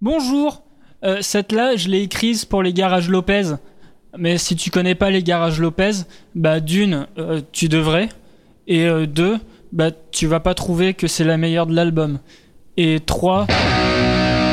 Bonjour, cette-là, je l'ai écrite pour les garages Lopez. Mais si tu connais pas les garages Lopez, bah d'une, tu devrais. Et deux, bah tu vas pas trouver que c'est la meilleure de l'album. Et trois,